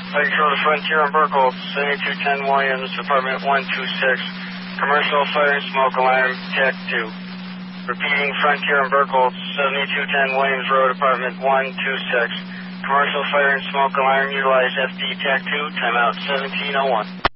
Fire Control to Frontier on Burkholz, 7210 Williams, Department 126. Commercial fire and smoke alarm, Tech 2. Repeating, Frontier on Burkholz, 7210 Williams Road, Apartment 126. Commercial fire and smoke alarm, utilize FD Tech 2, timeout 1701.